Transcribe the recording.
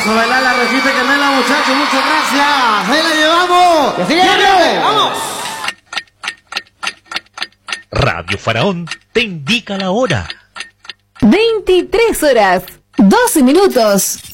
a bailar la rejita canela, muchachos, muchas gracias. Ahí la llevamos. ¡Que siga el bloque! ¡Vamos! Radio Faraón te indica la hora. 23 horas, 12 minutos.